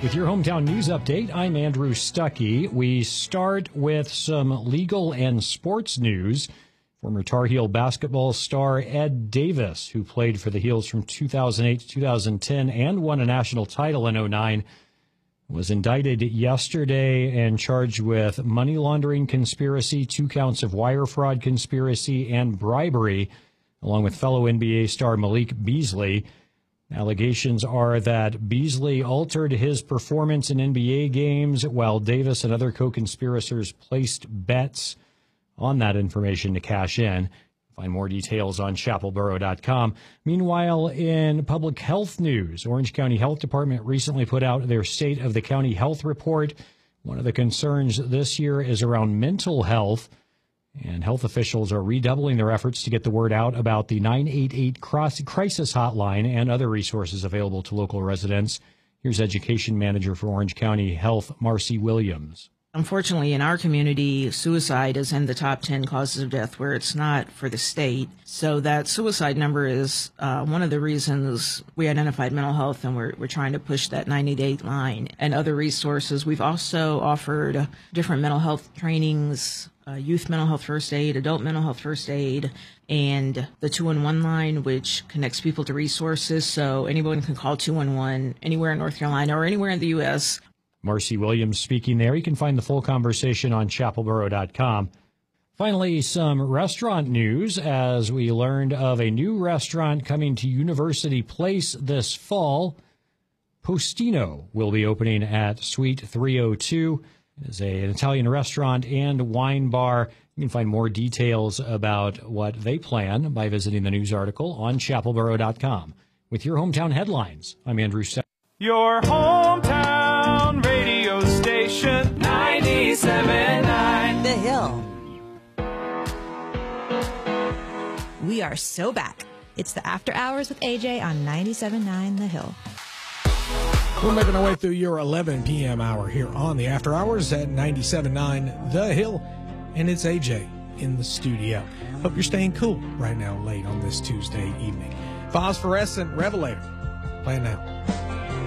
With your hometown news update, I'm Andrew Stuckey. We start with some legal and sports news. Former Tar Heel basketball star Ed Davis, who played for the Heels from 2008 to 2010 and won a national title in 2009, was indicted yesterday and charged with money laundering conspiracy, 2 counts of wire fraud conspiracy, and bribery, along with fellow NBA star Malik Beasley. Allegations are that Beasley altered his performance in NBA games while Davis and other co-conspirators placed bets on that information to cash in. Find more details on chapelboro.com. Meanwhile, in public health news, Orange County Health Department recently put out their State of the County Health Report. One of the concerns this year is around mental health. And health officials are redoubling their efforts to get the word out about the 988 crisis hotline and other resources available to local residents. Here's Education Manager for Orange County Health, Marcy Williams. Unfortunately, in our community, suicide is in the top 10 causes of death where it's not for the state. So that suicide number is one of the reasons we identified mental health, and we're trying to push that 988 line and other resources. We've also offered different mental health trainings, youth mental health first aid, adult mental health first aid, and the 211 line, which connects people to resources. So anyone can call 211 anywhere in North Carolina or anywhere in the U.S. Marcy Williams speaking there. You can find the full conversation on chapelboro.com. Finally, some restaurant news as we learned of a new restaurant coming to University Place this fall. Postino will be opening at Suite 302. It is an Italian restaurant and wine bar. You can find more details about what they plan by visiting the news article on chapelboro.com. With your hometown headlines, I'm Andrew Stuckey. Your hometown radio station, 97.9 The Hill. We are so back. It's the After Hours with AJ on 97.9 The Hill. We're making our way through your 11 p.m. hour here on the After Hours at 97.9 The Hill. And it's AJ in the studio. Hope you're staying cool right now late on this Tuesday evening. Phosphorescent Revelator. Playing now.